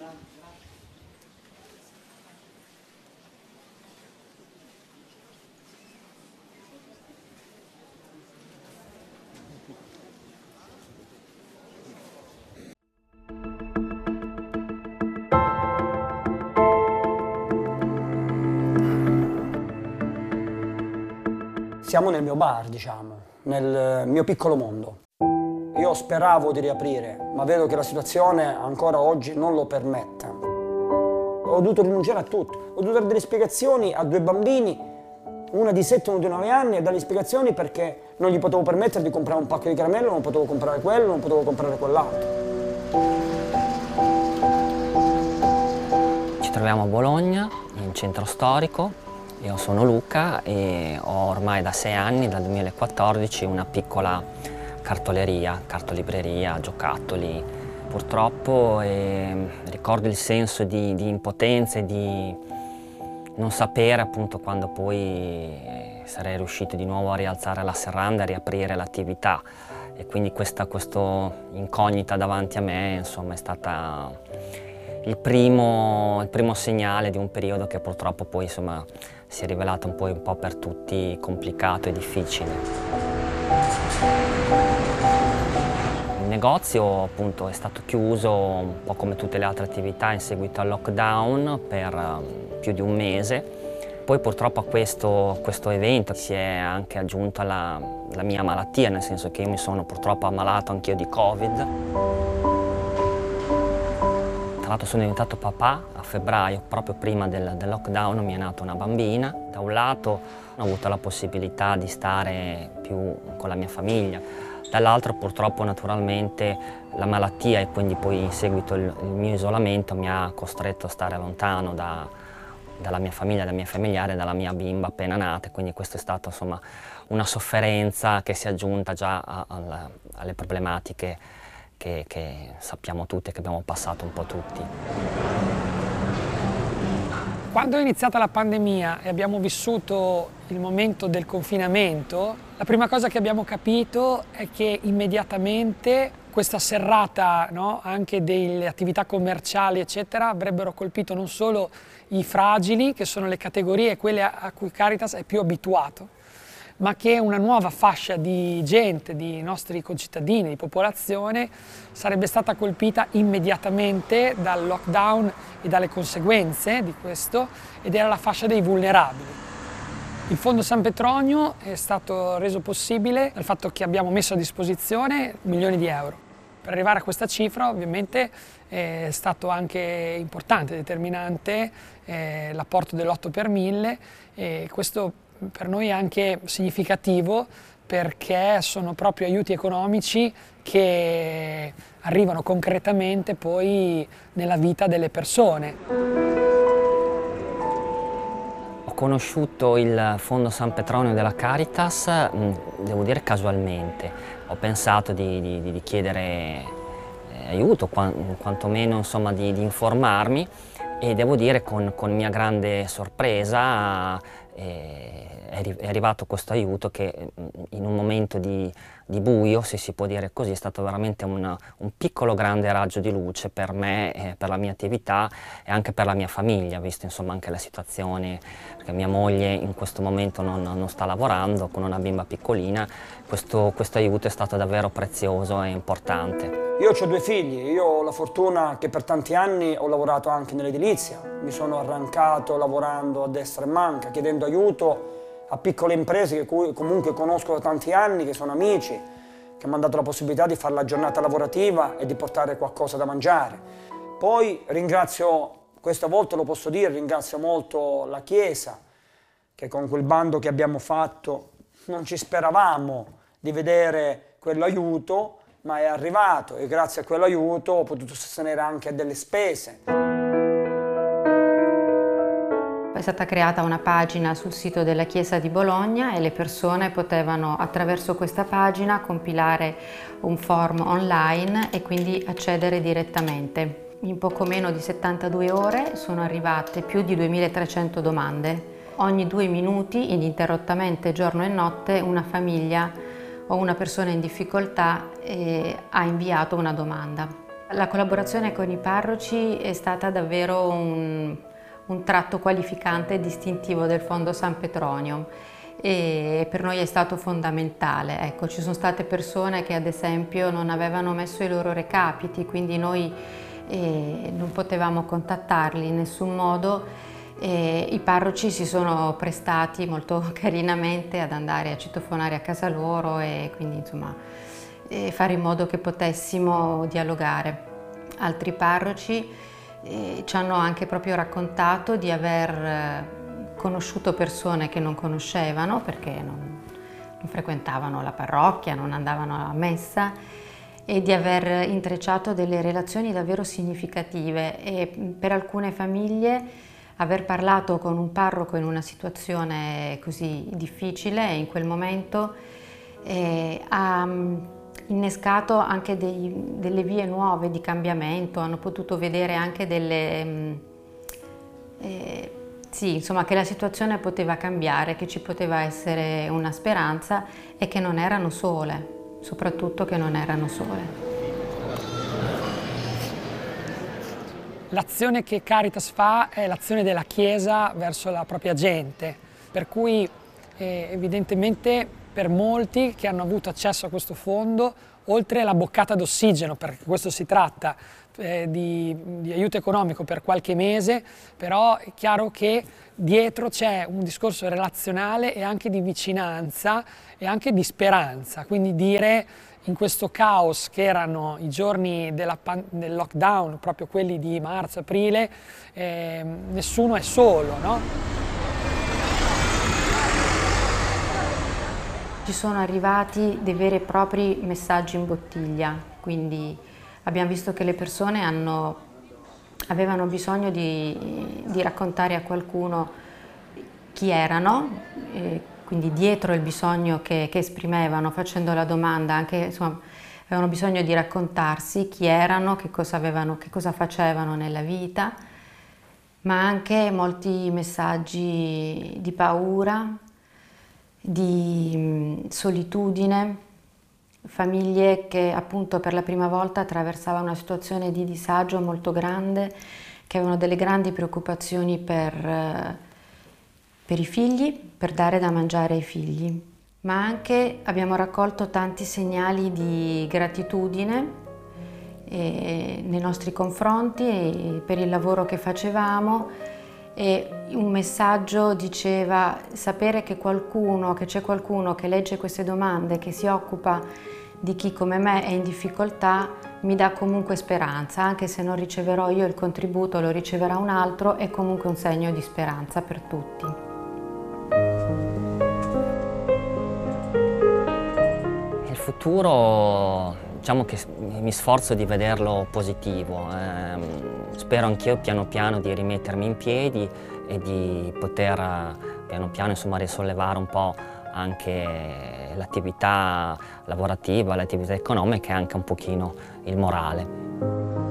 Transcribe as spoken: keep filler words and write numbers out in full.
Siamo nel mio bar, diciamo, nel mio piccolo mondo. Io speravo di riaprire, ma vedo che la situazione ancora oggi non lo permette. Ho dovuto rinunciare a tutto, ho dovuto dare delle spiegazioni a due bambini, una di sette e una di nove anni, e dargli spiegazioni perché non gli potevo permettere di comprare un pacco di caramelle, non potevo comprare quello, non potevo comprare quell'altro. Ci troviamo a Bologna, in centro storico. Io sono Luca e ho ormai da sei anni, dal duemilaquattordici, una piccola cartoleria, cartolibreria, giocattoli. Purtroppo eh, ricordo il senso di, di impotenza e di non sapere appunto quando poi sarei riuscito di nuovo a rialzare la serranda e a riaprire l'attività. E quindi questa questo incognita davanti a me, insomma, è stata il primo, il primo segnale di un periodo che purtroppo poi, insomma, si è rivelato un po', un po' per tutti complicato e difficile. Il negozio appunto è stato chiuso un po' come tutte le altre attività in seguito al lockdown per um, più di un mese. Poi purtroppo a questo, questo evento si è anche aggiunta la, la mia malattia, nel senso che io mi sono purtroppo ammalato anch'io di Covid. Tra l'altro sono diventato papà a febbraio, proprio prima del, del lockdown mi è nata una bambina. Da un lato ho avuto la possibilità di stare più con la mia famiglia, dall'altro purtroppo naturalmente la malattia e quindi poi in seguito il, il mio isolamento mi ha costretto a stare lontano da, dalla mia famiglia, dai miei familiari, dalla mia bimba appena nata, quindi questa è stata insomma una sofferenza che si è aggiunta già a, a, alle problematiche Che, che sappiamo tutti e che abbiamo passato un po' tutti. Quando è iniziata la pandemia e abbiamo vissuto il momento del confinamento, la prima cosa che abbiamo capito è che immediatamente questa serrata, no, anche delle attività commerciali eccetera, avrebbero colpito non solo i fragili, che sono le categorie quelle a cui Caritas è più abituato, ma che una nuova fascia di gente, di nostri concittadini, di popolazione, sarebbe stata colpita immediatamente dal lockdown e dalle conseguenze di questo, ed era la fascia dei vulnerabili. Il Fondo San Petronio è stato reso possibile dal fatto che abbiamo messo a disposizione milioni di euro. Per arrivare a questa cifra ovviamente è stato anche importante, determinante eh, l'apporto dell'otto per mille, e questo per noi è anche significativo perché sono proprio aiuti economici che arrivano concretamente poi nella vita delle persone. Ho conosciuto il Fondo San Petronio della Caritas, devo dire casualmente. Ho pensato di, di, di chiedere aiuto, quantomeno insomma di, di informarmi, e devo dire con, con mia grande sorpresa è arrivato questo aiuto che in un momento di, di buio, se si può dire così, è stato veramente una, un piccolo grande raggio di luce per me, eh, per la mia attività e anche per la mia famiglia, visto insomma anche la situazione, perché mia moglie in questo momento non, non sta lavorando con una bimba piccolina. Questo, questo aiuto è stato davvero prezioso e importante. Io ho due figli, io ho la fortuna che per tanti anni ho lavorato anche nell'edilizia, mi sono arrancato lavorando a destra e manca, chiedendo aiuto a piccole imprese che comunque conosco da tanti anni, che sono amici, che mi hanno dato la possibilità di fare la giornata lavorativa e di portare qualcosa da mangiare. Poi ringrazio, questa volta lo posso dire, ringrazio molto la Chiesa, che con quel bando che abbiamo fatto non ci speravamo di vedere quell'aiuto, ma è arrivato e grazie a quell'aiuto ho potuto sostenere anche delle spese. È stata creata una pagina sul sito della Chiesa di Bologna e le persone potevano attraverso questa pagina compilare un form online e quindi accedere direttamente. In poco meno di settantadue ore sono arrivate più di duemilatrecento domande. Ogni due minuti, ininterrottamente giorno e notte, una famiglia o una persona in difficoltà eh, ha inviato una domanda. La collaborazione con i parroci è stata davvero un, un tratto qualificante e distintivo del Fondo San Petronio e per noi è stato fondamentale. Ecco, ci sono state persone che ad esempio non avevano messo i loro recapiti, quindi noi eh, non potevamo contattarli in nessun modo. E i parroci si sono prestati molto carinamente ad andare a citofonare a casa loro e quindi insomma e fare in modo che potessimo dialogare. Altri parroci eh, ci hanno anche proprio raccontato di aver eh, conosciuto persone che non conoscevano perché non, non frequentavano la parrocchia, non andavano alla messa e di aver intrecciato delle relazioni davvero significative e per alcune famiglie aver parlato con un parroco in una situazione così difficile in quel momento eh, ha innescato anche dei, delle vie nuove di cambiamento, hanno potuto vedere anche delle... Eh, sì, insomma, che la situazione poteva cambiare, che ci poteva essere una speranza e che non erano sole, soprattutto che non erano sole. L'azione che Caritas fa è l'azione della Chiesa verso la propria gente, per cui eh, evidentemente per molti che hanno avuto accesso a questo fondo, oltre alla boccata d'ossigeno, perché questo si tratta eh, di, di aiuto economico per qualche mese, però è chiaro che dietro c'è un discorso relazionale e anche di vicinanza e anche di speranza, quindi dire in questo caos che erano i giorni della, del lockdown, proprio quelli di marzo-aprile, eh, nessuno è solo, no? Ci sono arrivati dei veri e propri messaggi in bottiglia, quindi abbiamo visto che le persone hanno, avevano bisogno di, di raccontare a qualcuno chi erano, eh, quindi dietro il bisogno che, che esprimevano facendo la domanda, anche insomma, avevano bisogno di raccontarsi chi erano, che cosa avevano, che cosa facevano nella vita, ma anche molti messaggi di paura, di solitudine, famiglie che appunto per la prima volta attraversavano una situazione di disagio molto grande, che avevano delle grandi preoccupazioni per per i figli, per dare da mangiare ai figli, ma anche abbiamo raccolto tanti segnali di gratitudine eh, nei nostri confronti e per il lavoro che facevamo e un messaggio diceva sapere che qualcuno, che c'è qualcuno che legge queste domande, che si occupa di chi come me è in difficoltà, mi dà comunque speranza, anche se non riceverò io il contributo, lo riceverà un altro, è comunque un segno di speranza per tutti. Il futuro, diciamo che mi sforzo di vederlo positivo, eh, spero anch'io piano piano di rimettermi in piedi e di poter piano piano insomma risollevare un po' anche l'attività lavorativa, l'attività economica e anche un pochino il morale.